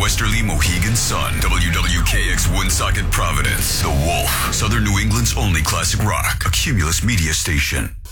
Westerly Mohegan Sun, WWKX Woonsocket Providence, The Wolf, Southern New England's only classic rock, a Cumulus media station.